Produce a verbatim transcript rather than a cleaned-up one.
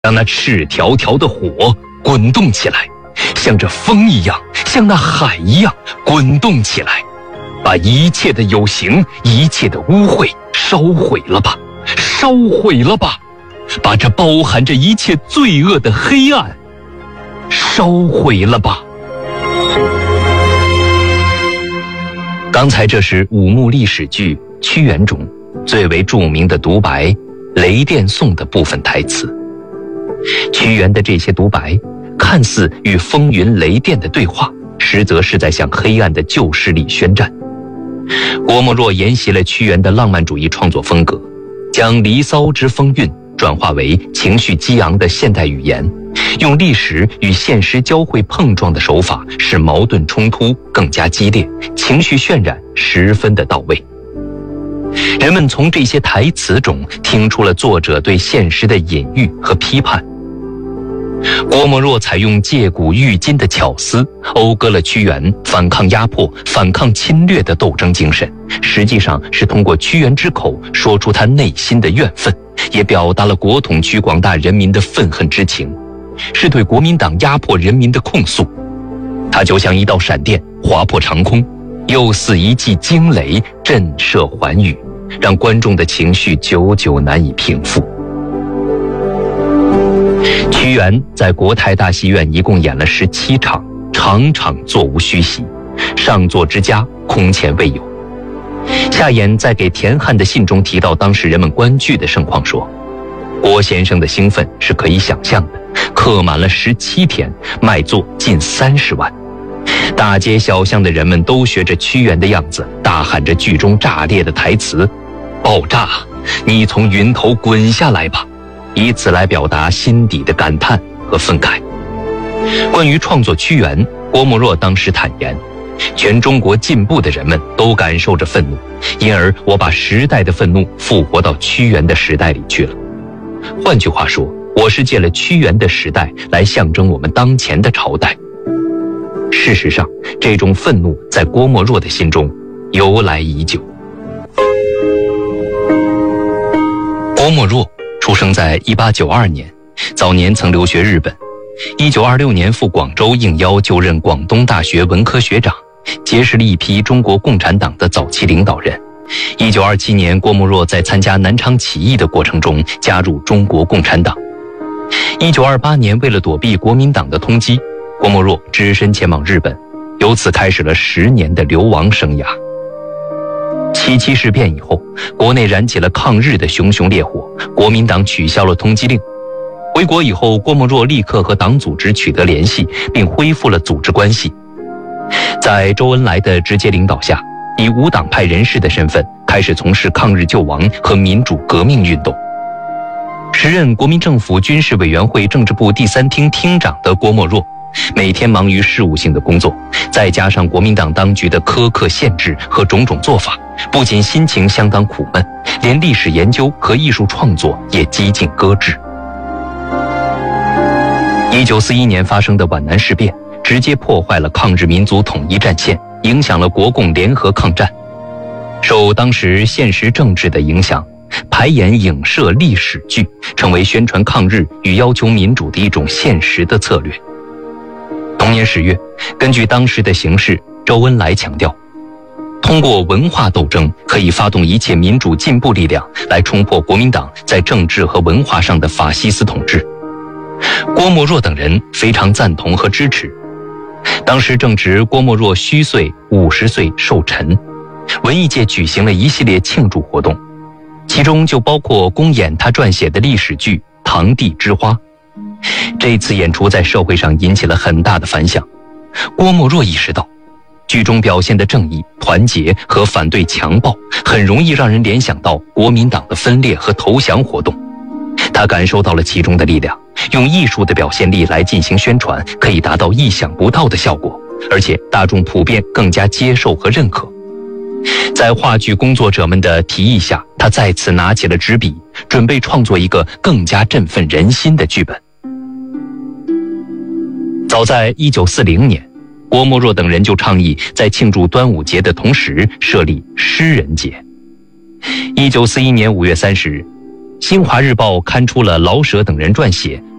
让那赤条条的火滚动起来，像这风一样，像那海一样滚动起来，把一切的有形，一切的污秽烧毁了吧，烧毁了吧，把这包含着一切罪恶的黑暗烧毁了吧。刚才这是五幕历史剧《屈原》中最为著名的独白雷电颂的部分台词。屈原的这些独白看似与风云雷电的对话，实则是在向黑暗的旧势力宣战。郭沫若沿袭了屈原的浪漫主义创作风格，将离骚之风韵转化为情绪激昂的现代语言，用历史与现实交汇碰撞的手法，使矛盾冲突更加激烈，情绪渲染十分的到位。人们从这些台词中听出了作者对现实的隐喻和批判。郭沫若采用借古喻今的巧思，讴歌了屈原反抗压迫、反抗侵略的斗争精神，实际上是通过屈原之口说出他内心的怨愤，也表达了国统区广大人民的愤恨之情，是对国民党压迫人民的控诉。它就像一道闪电划破长空，又似一记惊雷震慑寰宇，让观众的情绪久久难以平复。屈原在国泰大戏院一共演了十七场，场场座无虚席，上座之家空前未有。夏衍在给田汉的信中提到当时人们观剧的盛况说，郭先生的兴奋是可以想象的，客满了十七天，卖座近三十万。大街小巷的人们都学着屈原的样子，大喊着剧中炸裂的台词：爆炸，你从云头滚下来吧，以此来表达心底的感叹和愤慨。关于创作屈原，郭沫若当时坦言，全中国进步的人们都感受着愤怒，因而我把时代的愤怒复活到屈原的时代里去了。换句话说，我是借了屈原的时代来象征我们当前的朝代。事实上，这种愤怒在郭沫若的心中由来已久。郭沫若出生在一八九二年，早年曾留学日本，一九二六年赴广州应邀就任广东大学文科学长，结识了一批中国共产党的早期领导人。一九二七年，郭沫若在参加南昌起义的过程中加入中国共产党。一九二八年，为了躲避国民党的通缉，郭沫若只身前往日本，由此开始了十年的流亡生涯。七七事变以后，国内燃起了抗日的熊熊烈火，国民党取消了通缉令。回国以后，郭沫若立刻和党组织取得联系，并恢复了组织关系。在周恩来的直接领导下，以无党派人士的身份开始从事抗日救亡和民主革命运动。时任国民政府军事委员会政治部第三厅厅长的郭沫若，每天忙于事务性的工作，再加上国民党当局的苛刻限制和种种做法，不仅心情相当苦闷，连历史研究和艺术创作也几近搁置。一九四一年发生的皖南事变，直接破坏了抗日民族统一战线，影响了国共联合抗战。受当时现实政治的影响，排演影射历史剧成为宣传抗日与要求民主的一种现实的策略。同年十月，根据当时的形势，周恩来强调，通过文化斗争可以发动一切民主进步力量，来冲破国民党在政治和文化上的法西斯统治。郭沫若等人非常赞同和支持。当时正值郭沫若虚岁五十岁寿辰，文艺界举行了一系列庆祝活动，其中就包括公演他撰写的历史剧《堂弟之花》。这次演出在社会上引起了很大的反响。郭沫若意识到，剧中表现的正义、团结和反对强暴，很容易让人联想到国民党的分裂和投降活动。他感受到了其中的力量，用艺术的表现力来进行宣传，可以达到意想不到的效果，而且大众普遍更加接受和认可。在话剧工作者们的提议下，他再次拿起了纸笔，准备创作一个更加振奋人心的剧本。早在一九四零年，郭沫若等人就倡议在庆祝端午节的同时设立诗人节。一九四一年五月三十日， 新华日报刊出了老舍等人撰写